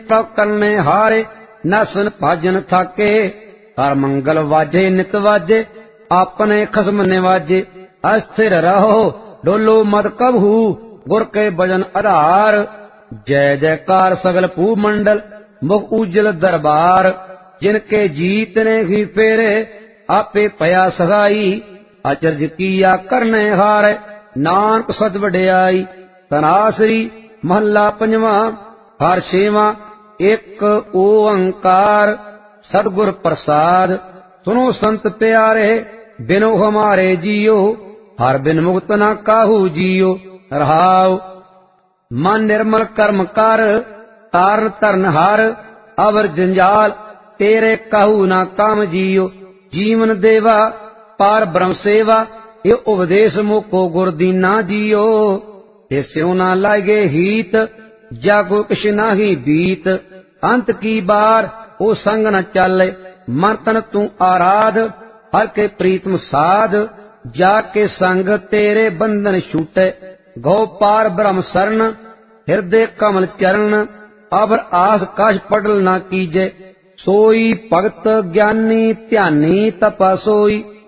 तव करने हारे नसन भाजन थाके। हर मंगल वाजे नित वाजे आपने खसम निवाजे। अस्थिर रहो डोलो मत कबहू गुर के भजन आधार। जय जयकार सगल भूमंडल मुख उज्जल दरबार। जिनके जीतने ही फेरे आपे पया सगाई। अचरज किया करने हारे नानक सद वड्याई। तनासरी महला पंजवा। हर छेवा एक ओंकार। सतगुर प्रसाद सुनो संत प्यारे बिनो हमारे जियो। हर बिन मुक्त न काहू जियो। रहाओ मन निर्मल कर्म कर तारण तरन हार। अवर जंजाल तेरे कहू ना काम जियो। जीवन देवा पार ब्रह्म सेवा ये उपदेश मुको गुर दीना जियो। ये स्यो ना लागे हीत जागो किश नाही बीत। अंत की बार ओ संग न चले मन तन तू आराध। हर के प्रीतम साध जाके संग तेरे बंधन छूटे। गौ पार ब्रह्म शरण हृदय कमल चरण। अबर आस काश पटल न कीजे। सोई भगत ज्ञानी ध्यानी तपा सोई।